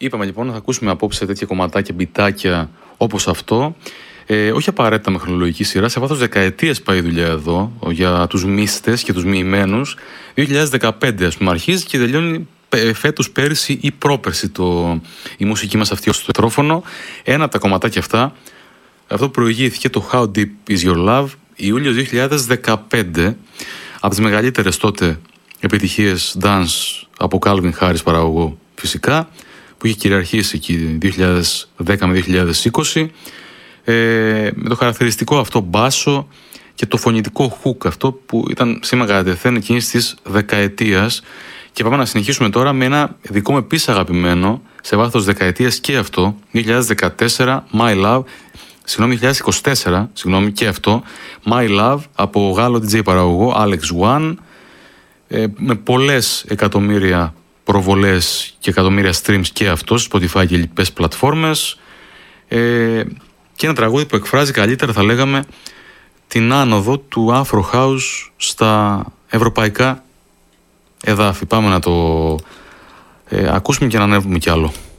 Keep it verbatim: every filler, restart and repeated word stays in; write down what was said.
είπαμε λοιπόν θα ακούσουμε απόψε τέτοια κομματάκια, μπιτάκια όπως αυτό. Ε, όχι απαραίτητα με χρονολογική σειρά, σε βάθος δεκαετίες πάει η δουλειά εδώ για τους μίστες και τους μοιημένους. δύο χιλιάδες δεκαπέντε ας πούμε αρχίζει και τελειώνει φέτος, πέρυσι ή πρόπερσι το, η μουσική μας αυτή στο τετρόφωνο. Ένα από τα κομματάκια αυτά, αυτό προηγήθηκε το How Deep Is Your Love Ιούλιος δύο χιλιάδες δεκαπέντε, από τις μεγαλύτερες τότε επιτυχίες dance από Calvin Harris παραγωγό φυσικά, που είχε κυριαρχήσει εκεί δύο χιλιάδες δέκα με δύο χιλιάδες είκοσι, ε, με το χαρακτηριστικό αυτό μπάσο και το φωνητικό hook αυτό που ήταν σήμα κατά τεθέν εκείνης της δεκαετίας. Και πάμε να συνεχίσουμε τώρα με ένα δικό μου επίσης αγαπημένο σε βάθος δεκαετίας και αυτό, δύο χιλιάδες δεκατέσσερα, My Love, συγγνώμη, δύο χιλιάδες είκοσι τέσσερα, συγγνώμη, και αυτό, My Love από Γάλλο ντι τζέι παραγωγό Alex One, ε, με πολλές εκατομμύρια προβολές και εκατομμύρια streams και αυτό, Spotify και λοιπές πλατφόρμες, ε, και ένα τραγούδι που εκφράζει καλύτερα, θα λέγαμε, την άνοδο του Afro House στα ευρωπαϊκά εδάφη. Πάμε να το ε, ακούσουμε και να ανέβουμε κι άλλο.